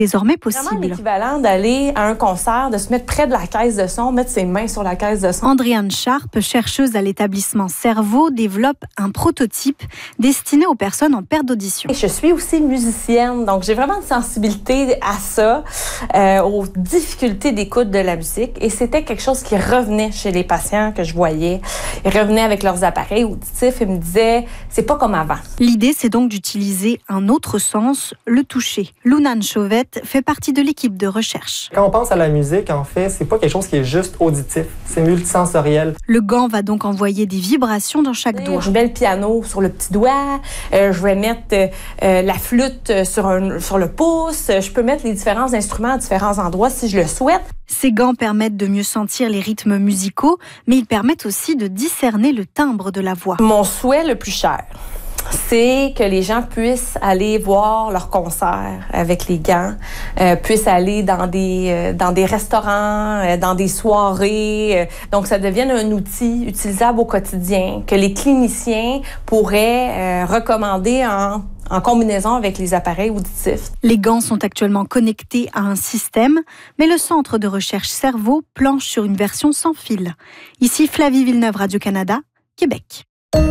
désormais Vraiment possible. l'équivalent d'aller à un concert, de se mettre près de la caisse de son, mettre ses mains sur la caisse de son. Andréane Sharp, chercheuse à l'établissement Cerveau, développe un prototype destiné aux personnes en perte d'audition. Et je suis aussi musicienne, donc j'ai vraiment une sensibilité à ça, aux difficultés d'écoute de la musique. Et c'était quelque chose qui revenait chez les patients que je voyais. Ils revenaient avec leurs appareils auditifs et me disaient « c'est pas comme avant ». L'idée, c'est donc d'utiliser un autre sens, le toucher. Lounan Chauvette fait partie de l'équipe de recherche. Quand on pense à la musique, en fait, c'est pas quelque chose qui est juste auditif, c'est multisensoriel. Le gant va donc envoyer des vibrations dans chaque doigt. Je mets le piano sur le petit doigt, je vais mettre la flûte sur le pouce, je peux mettre les différents instruments à différents endroits si je le souhaite. Ces gants permettent de mieux sentir les rythmes musicaux, mais ils permettent aussi de discerner le timbre de la voix. Mon souhait le plus cher, c'est que les gens puissent aller voir leurs concerts avec les gants, puissent aller dans des restaurants, dans des soirées. Donc, ça devienne un outil utilisable au quotidien que les cliniciens pourraient recommander en combinaison avec les appareils auditifs. Les gants sont actuellement connectés à un système, mais le Centre de recherche Cerveau planche sur une version sans fil. Ici, Flavie Villeneuve, Radio-Canada, Québec.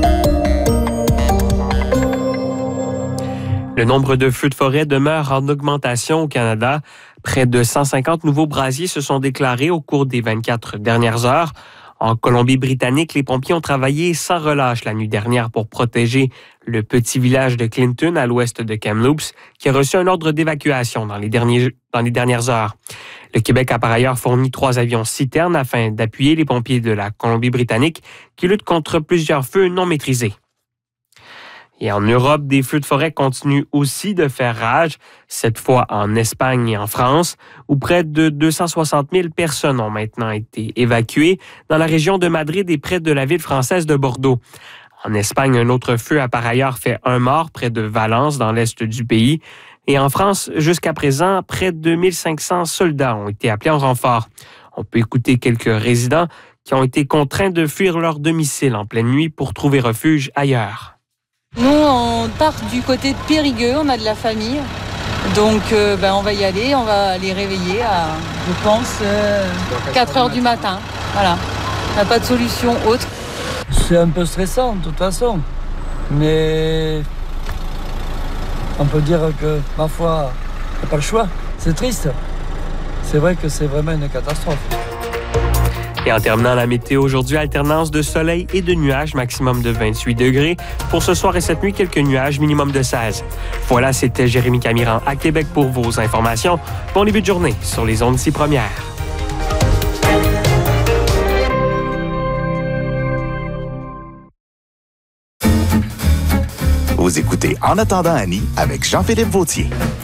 Le nombre de feux de forêt demeure en augmentation au Canada. Près de 150 nouveaux brasiers se sont déclarés au cours des 24 dernières heures. En Colombie-Britannique, les pompiers ont travaillé sans relâche la nuit dernière pour protéger le petit village de Clinton à l'ouest de Kamloops, qui a reçu un ordre d'évacuation dans les dernières heures. Le Québec a par ailleurs fourni 3 avions citernes afin d'appuyer les pompiers de la Colombie-Britannique qui luttent contre plusieurs feux non maîtrisés. Et en Europe, des feux de forêt continuent aussi de faire rage, cette fois en Espagne et en France, où près de 260 000 personnes ont maintenant été évacuées dans la région de Madrid et près de la ville française de Bordeaux. En Espagne, un autre feu a par ailleurs fait un mort près de Valence, dans l'est du pays. Et en France, jusqu'à présent, près de 1500 soldats ont été appelés en renfort. On peut écouter quelques résidents qui ont été contraints de fuir leur domicile en pleine nuit pour trouver refuge ailleurs. Nous, on part du côté de Périgueux, on a de la famille. Donc, on va y aller, on va les réveiller à, je pense, 4 heures du matin. Voilà. On n'a pas de solution autre. C'est un peu stressant, de toute façon. Mais on peut dire que, ma foi, il n'y a pas le choix. C'est triste. C'est vrai que c'est vraiment une catastrophe. Et en terminant la météo aujourd'hui, alternance de soleil et de nuages, maximum de 28 degrés. Pour ce soir et cette nuit, quelques nuages, minimum de 16. Voilà, c'était Jérémy Camiran à Québec pour vos informations. Bon début de journée sur les ondes ici premières. Vous écoutez En attendant Annie avec Jean-Philippe Vautier.